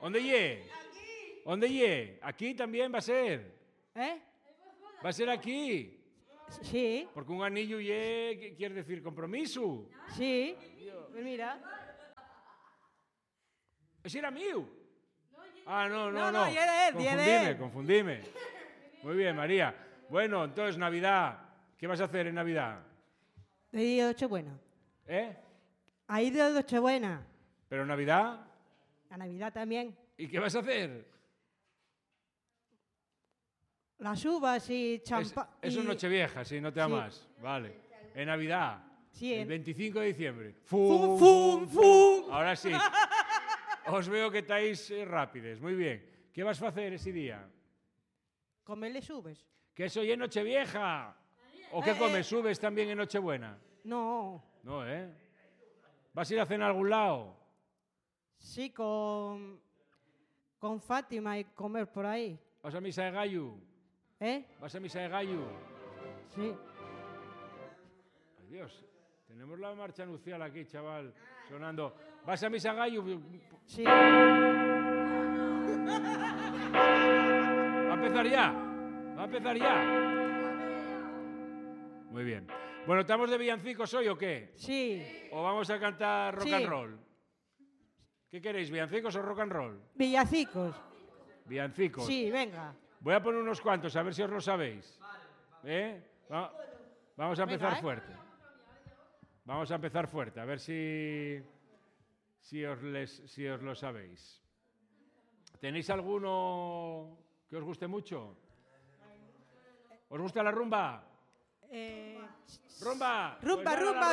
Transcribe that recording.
¿Dónde ye? ¿Dónde ye? ¿Aquí también va a ser? ¿Eh? ¿Va a ser aquí? Sí, Porque un anillo ye, ¿qué quiere decir? ¿Compromiso? sí. Pues mira. ¿Ese era mío? Ah, no. No, y de él. Confundime. Muy bien, María. Bueno, entonces, Navidad. ¿Qué vas a hacer en Navidad? De día de Nochebuena. ¿Eh? Ahí de Nochebuena. ¿Pero Navidad? La Navidad también. ¿Y qué vas a hacer? Las uvas y champán. Eso es Nochevieja, sí, no te da más. Vale. En Navidad. Sí, El 25 de diciembre. ¡Fum, fum, fum! Ahora sí. Os veo que estáis rápides. Muy bien. ¿Qué vas a hacer ese día? ¿Comerles uvas? Que eso ya es Nochevieja. ¿O qué comes? ¿Subes también en Nochebuena? No. No, ¿eh? ¿Vas a ir a cenar a algún lado? Sí, con Fátima y comer por ahí. ¿Vas a misa de gallo? ¿Eh? ¿Vas a misa de gallo? Sí. Ay, Dios. Tenemos la marcha nupcial aquí, chaval, sonando. ¿Vas a misa de gallo? Sí. ¿Va a empezar ya? ¿Va a empezar ya? Muy bien. Bueno, ¿estamos de villancicos hoy o qué? Sí. ¿O vamos a cantar rock Sí. and roll? ¿Qué queréis, villancicos o rock and roll? Villacicos. Villancicos. Sí, venga. Voy a poner unos cuantos, a ver si os lo sabéis. Vamos a empezar fuerte. Vamos a empezar fuerte, a ver si os lo sabéis. ¿Tenéis alguno que os guste mucho? ¿Os gusta la rumba? ¡Rumba! Rumba, Pues rumba.